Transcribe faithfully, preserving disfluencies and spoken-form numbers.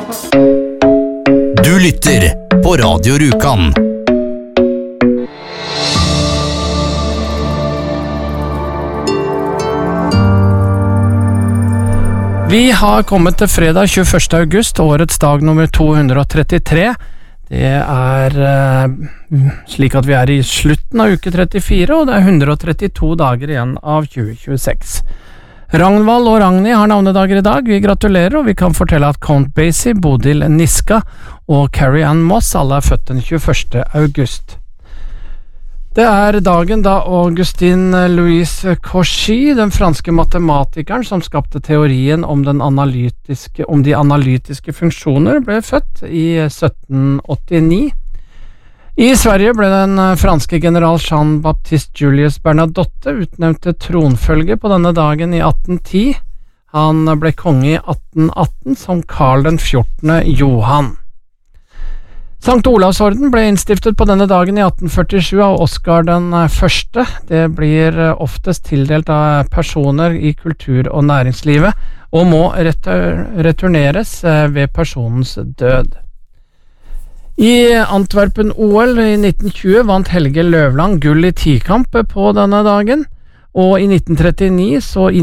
Du lytter på Radio Rjukan. Vi har kommet til fredag tjueførste august, årets dag nummer to hundre trettitre. Det er eh, slik at vi er i slutten av uke trettifire, og det er hundre trettito dager igjen av tjue tjueseks. Ragnvald og Ragnhild har navnedager i dag. Vi gratulerer, og vi kan fortelle at Count Basie, Bodil Niska og Carrie Ann Moss alle er født den tjueførste august. Det er dagen da Augustin Louis Cauchy, den franske matematikeren som skapte teorien om, den analytiske, om de analytiske funksjoner, ble født i sytten åttini. I Sverige ble den franske general Jean-Baptiste Julius Bernadotte utnevnt til tronfølge på denne dagen i atten ti. Han ble konge i atten atten som Karl den fjortende Johan. Sankt Olavsorden ble innstiftet på denne dagen i atten førtisju av Oskar den første. Det blir oftest tildelt av personer i kultur- og næringslivet, og må returneres ved personens død. I Antwerpen-O L i nitten tjue vant Helge Løvland gull i tikamp på denne dagen, og i nitten trettini så